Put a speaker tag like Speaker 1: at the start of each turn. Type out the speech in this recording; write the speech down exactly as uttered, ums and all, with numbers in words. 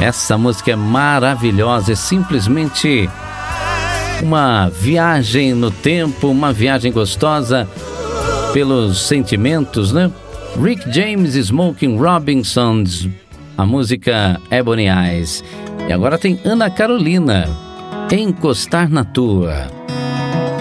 Speaker 1: Essa música é maravilhosa, é simplesmente uma viagem no tempo, uma viagem gostosa pelos sentimentos, né? Rick James, Smokey Robinson, a música Ebony Eyes. E agora tem Ana Carolina, Encostar na Tua.